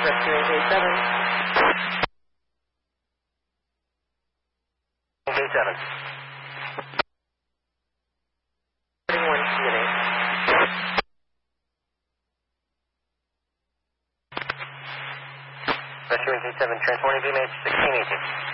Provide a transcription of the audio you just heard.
Rescue 887. 887. 31 CNA. Rescue 887, transporting VMH 1618.